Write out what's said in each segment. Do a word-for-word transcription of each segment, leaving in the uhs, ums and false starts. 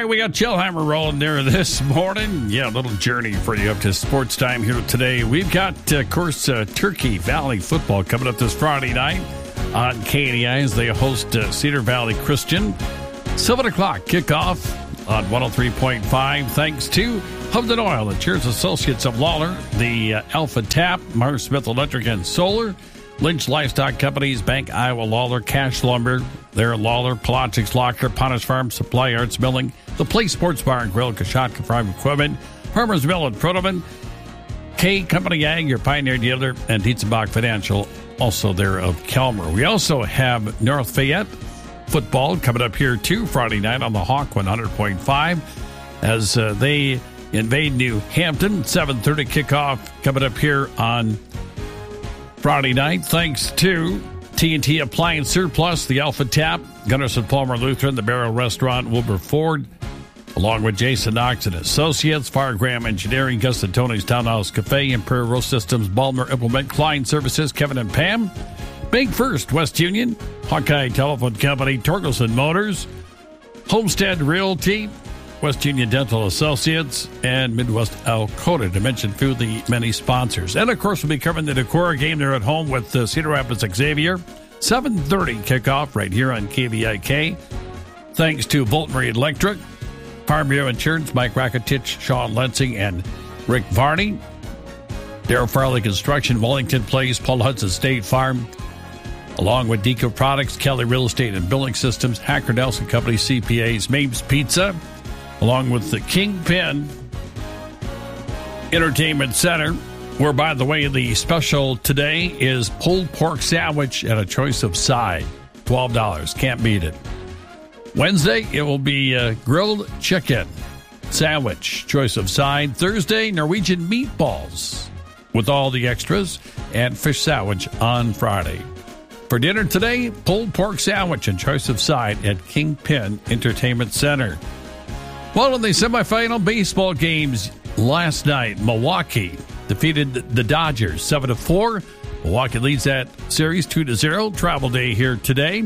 right, we got Chillhammer rolling there this morning. Yeah, a little journey for you up to sports time here today. We've got, uh, of course, uh, Turkey Valley football coming up this Friday night on K D I as they host uh, Cedar Valley Christian. seven o'clock kickoff on one oh three point five. Thanks to Hubden Oil, the Cheers Associates of Lawler, the uh, Alpha Tap, Mars Smith Electric and Solar, Lynch Livestock Companies, Bank Iowa Lawler, Cash Lumber, there Lawler, Pelagics Locker, Ponish Farm, Supply Arts Milling, The Place Sports Bar and Grill, Kashatka Farm Equipment, Farmers Mill and Protoman, K Company Ag, your Pioneer Dealer, and Dietzenbach Financial, also there of Kelmer. We also have North Fayette football coming up here too Friday night on the Hawk one hundred point five as uh, they invade New Hampton. seven thirty kickoff coming up here on Friday night. Thanks to T and T Appliance Surplus, the Alpha Tap, Gunnarsson Palmer Lutheran, the Barrel Restaurant, Wilberford, along with Jason Knox and Associates, Fargram Engineering, Gus and Tony's Townhouse Cafe, Imperial Road Systems, Balmer Implement, Klein Services, Kevin and Pam, Bank First, West Union, Hawkeye Telephone Company, Torkelson Motors, Homestead Realty, West Union Dental Associates, and Midwest Alcota, to mention a few of the many sponsors. And, of course, we'll be covering the Decorah game there at home with uh, Cedar Rapids Xavier. seven thirty kickoff right here on K V I K. Thanks to Volt Marine Electric, Farm Bureau Insurance, Mike Rakitich, Sean Lensing, and Rick Varney. Darryl Farley Construction, Wellington Place, Paul Hudson State Farm, along with Deco Products, Kelly Real Estate and Building Systems, Hacker Nelson Company, C P As, Mabe's Pizza, along with the Kingpin Entertainment Center, where, by the way, the special today is pulled pork sandwich at a choice of side, twelve dollars. Can't beat it. Wednesday, it will be uh, grilled chicken sandwich, choice of side. Thursday, Norwegian meatballs with all the extras, and fish sandwich on Friday. For dinner today, pulled pork sandwich and choice of side at Kingpin Entertainment Center. Well, in the semifinal baseball games last night, Milwaukee defeated the Dodgers seven to four. Milwaukee leads that series two to zero. Travel day here today.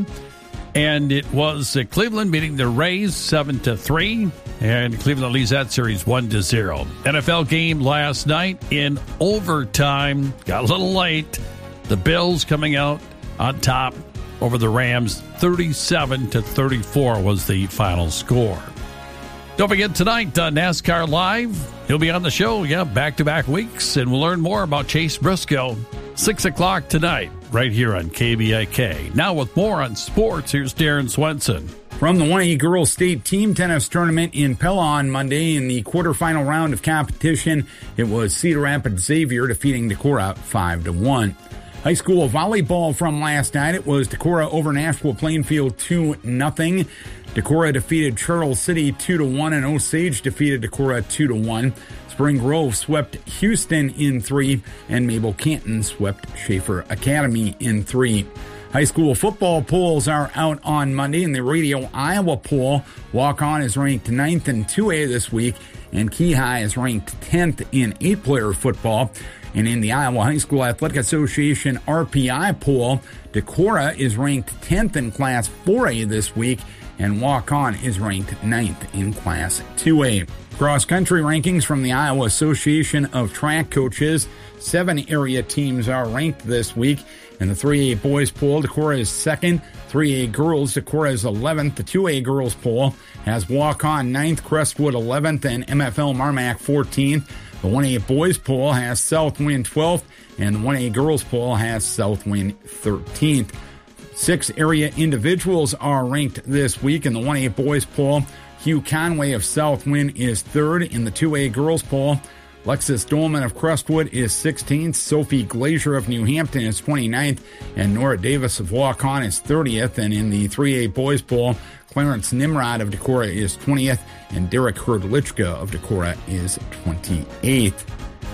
And it was uh, Cleveland beating the Rays seven to three. And Cleveland leads that series one to zero. N F L game last night in overtime. Got a little late. The Bills coming out on top over the Rams. thirty-seven to thirty-four was the final score. Don't forget tonight, uh, NASCAR Live. He'll be on the show, yeah, back-to-back weeks, and we'll learn more about Chase Briscoe. six o'clock tonight, right here on K B I K. Now with more on sports, here's Darren Swenson. From the one A Girls State Team Tennis Tournament in Pella on Monday in the quarterfinal round of competition, it was Cedar Rapids Xavier defeating Decorah five to one. High school volleyball from last night, it was Decorah over Nashville Plainfield two nothing. Decorah defeated Charles City two to one, and Osage defeated Decorah two to one. Spring Grove swept Houston in three, and Mabel Canton swept Schaefer Academy in three. High school football polls are out on Monday. In the Radio Iowa poll, Walk-On is ranked ninth in two A this week, and Key High is ranked tenth in eight-player football. And in the Iowa High School Athletic Association R P I poll, Decorah is ranked tenth in Class four A this week, and Walk-On is ranked ninth in Class two A. Cross-country rankings from the Iowa Association of Track Coaches. Seven area teams are ranked this week. In the three A boys poll, Decorah is second. three A girls, Decorah is eleventh. The two A girls poll has Walk-On ninth, Crestwood eleventh, and M F L Marmac fourteenth. The one A boys poll has Southwind twelfth, and the one A girls poll has Southwind thirteenth. Six area individuals are ranked this week. In the one A boys poll, Hugh Conway of Southwind is third. In the two A girls poll, Lexus Dolman of Crestwood is sixteenth. Sophie Glazier of New Hampton is twenty-ninth. And Nora Davis of Walk-On is thirtieth. And in the three A boys poll, Clarence Nimrod of Decorah is twentieth. And Derek Herdlichka of Decorah is twenty-eighth.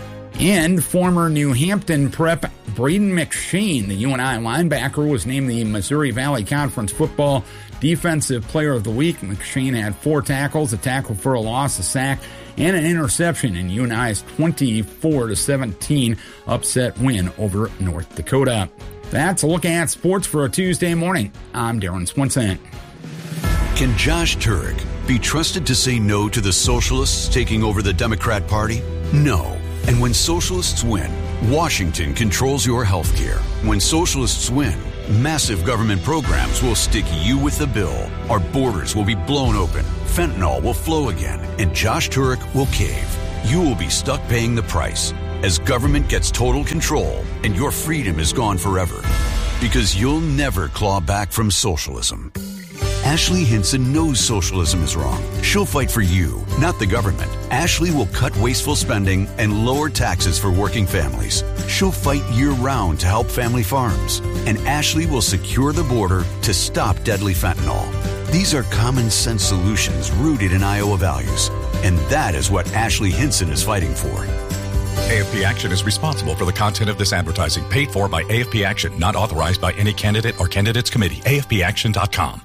And former New Hampton prep Braden McShane, the U N I linebacker, was named the Missouri Valley Conference Football Defensive Player of the Week. McShane had four tackles, a tackle for a loss, a sack, and an interception in U N I's twenty-four to seventeen upset win over North Dakota. That's a look at sports for a Tuesday morning. I'm Darren Swenson. Can Josh Turek be trusted to say no to the socialists taking over the Democrat Party? No. And when socialists win, Washington controls your health care. When socialists win, massive government programs will stick you with the bill. Our borders will be blown open, fentanyl will flow again, and Josh Turek will cave. You will be stuck paying the price as government gets total control and your freedom is gone forever. Because you'll never claw back from socialism. Ashley Hinson knows socialism is wrong. She'll fight for you, not the government. Ashley will cut wasteful spending and lower taxes for working families. She'll fight year-round to help family farms. And Ashley will secure the border to stop deadly fentanyl. These are common-sense solutions rooted in Iowa values. And that is what Ashley Hinson is fighting for. A F P Action is responsible for the content of this advertising, paid for by A F P Action, not authorized by any candidate or candidates committee. A F P action dot com.